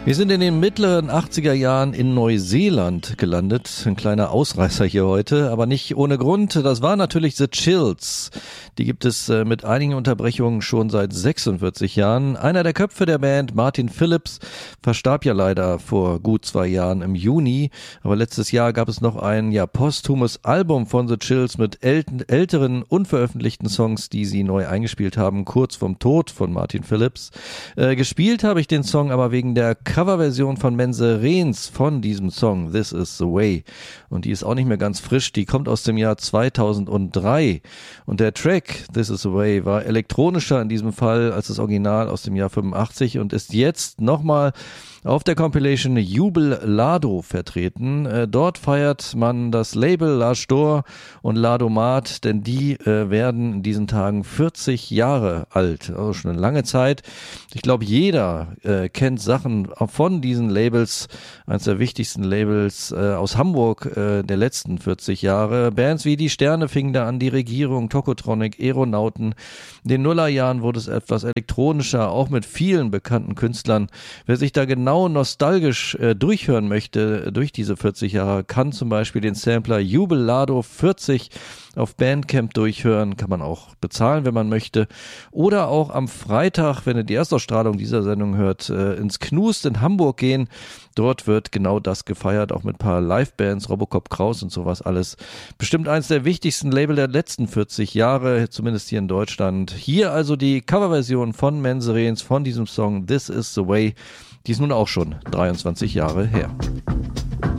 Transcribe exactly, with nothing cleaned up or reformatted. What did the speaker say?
Wir sind in den mittleren achtziger Jahren in Neuseeland gelandet. Ein kleiner Ausreißer hier heute, aber nicht ohne Grund. Das waren natürlich The Chills. Die gibt es äh, mit einigen Unterbrechungen schon seit sechsundvierzig Jahren. Einer der Köpfe der Band, Martin Phillips, verstarb ja leider vor gut zwei Jahren im Juni. Aber letztes Jahr gab es noch ein ja posthumes Album von The Chills mit äl- älteren, unveröffentlichten Songs, die sie neu eingespielt haben, kurz vorm Tod von Martin Phillips. Äh, gespielt habe ich den Song aber wegen der Coverversion von Menze Reens von diesem Song This Is The Way, und die ist auch nicht mehr ganz frisch, die kommt aus dem Jahr zweitausenddrei, und der Track This Is The Way war elektronischer in diesem Fall als das Original aus dem Jahr fünfundachtzig und ist jetzt nochmal auf der Compilation Jubel Lado vertreten. Äh, dort feiert man das Label L'Age d'Or und Ladomat, denn die äh, werden in diesen Tagen vierzig Jahre alt, also schon eine lange Zeit. Ich glaube, jeder äh, kennt Sachen von diesen Labels, eines der wichtigsten Labels äh, aus Hamburg äh, der letzten vierzig Jahre. Bands wie Die Sterne fingen da an, Die Regierung, Tokotronic, Aeronauten. In den Nullerjahren wurde es etwas elektronischer, auch mit vielen bekannten Künstlern. Wer sich da genau nostalgisch äh, durchhören möchte durch diese vierzig Jahre, kann zum Beispiel den Sampler Jubel Lado vierzig auf Bandcamp durchhören, kann man auch bezahlen, wenn man möchte, oder auch am Freitag, wenn ihr die Erstausstrahlung dieser Sendung hört, äh, ins Knust in Hamburg gehen. Dort wird genau das gefeiert, auch mit ein paar Livebands, Robocop Kraus und sowas alles. Bestimmt eines der wichtigsten Label der letzten vierzig Jahre, zumindest hier in Deutschland. Hier also die Coverversion von Menze Reens von diesem Song This Is The Way. Die ist nun auch schon dreiundzwanzig Jahre her.